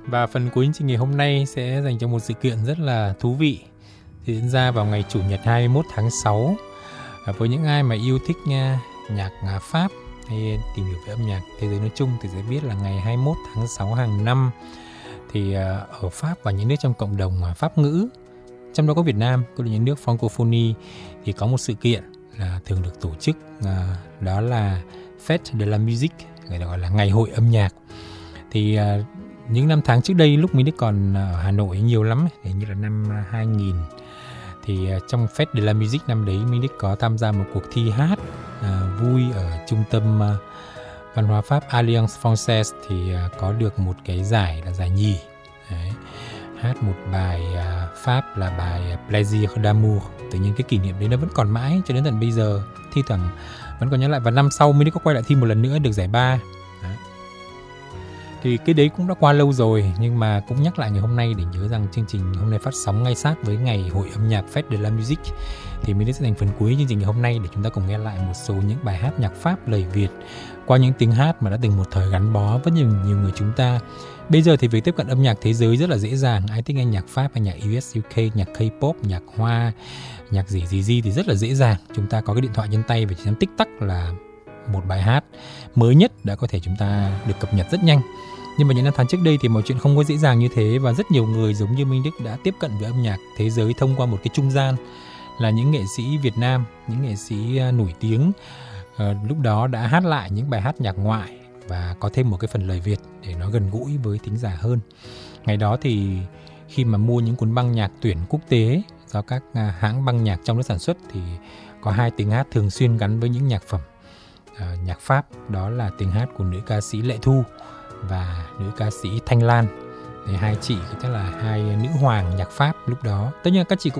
Và phần cuối chương trình ngày hôm nay sẽ dành cho một sự kiện rất là thú vị diễn ra vào ngày Chủ nhật 21 tháng 6. Với những ai mà yêu thích nhạc Pháp hay tìm hiểu về âm nhạc thế giới nói chung thì sẽ biết là ngày 21 tháng 6 hàng năm thì ở Pháp và những nước trong cộng đồng Pháp ngữ, trong đó có Việt Nam, có những nước Francophonie, thì có một sự kiện là thường được tổ chức, đó là Fête de la Musique, người ta gọi là ngày hội âm nhạc. Thì những năm tháng trước đây lúc mình còn ở Hà Nội nhiều lắm, như là năm 2000, thì trong Fête de la Musique năm đấy mình có tham gia một cuộc thi hát vui ở trung tâm văn hóa Pháp Alliance Française, thì có được một cái giải là giải nhì. Đấy. Hát một bài Pháp là bài Plaisir d'amour. Tự nhiên cái kỷ niệm đấy nó vẫn còn mãi cho đến tận bây giờ, thi thoảng vẫn còn nhớ lại. Và năm sau mình có quay lại thi một lần nữa, được giải 3. Thì cái đấy cũng đã qua lâu rồi, nhưng mà cũng nhắc lại ngày hôm nay để nhớ rằng chương trình hôm nay phát sóng ngay sát với ngày hội âm nhạc Fête de la Musique. Thì mình sẽ dành phần cuối chương trình ngày hôm nay để chúng ta cùng nghe lại một số những bài hát nhạc Pháp lời Việt qua những tiếng hát mà đã từng một thời gắn bó với nhiều người chúng ta. Bây giờ thì việc tiếp cận âm nhạc thế giới rất là dễ dàng. Ai thích nghe nhạc Pháp hay nhạc US, UK, nhạc K-pop, nhạc Hoa, nhạc gì thì rất là dễ dàng. Chúng ta có cái điện thoại trên tay và chỉ nhấn tích tắc là một bài hát mới nhất đã có thể chúng ta được cập nhật rất nhanh. Nhưng mà những năm tháng trước đây thì mọi chuyện không có dễ dàng như thế, và rất nhiều người giống như Minh Đức đã tiếp cận với âm nhạc thế giới thông qua một cái trung gian là những nghệ sĩ Việt Nam, những nghệ sĩ nổi tiếng lúc đó đã hát lại những bài hát nhạc ngoại và có thêm một cái phần lời Việt để nó gần gũi với thính giả hơn. Ngày đó thì khi mà mua những cuốn băng nhạc tuyển quốc tế do các hãng băng nhạc trong nước sản xuất thì có 2 tiếng hát thường xuyên gắn với những nhạc phẩm nhạc Pháp, đó là tiếng hát của nữ ca sĩ Lệ Thu và nữ ca sĩ Thanh Lan. Thì 2 chị chắc là 2 nữ hoàng nhạc Pháp lúc đó. Tất nhiên các chị cũng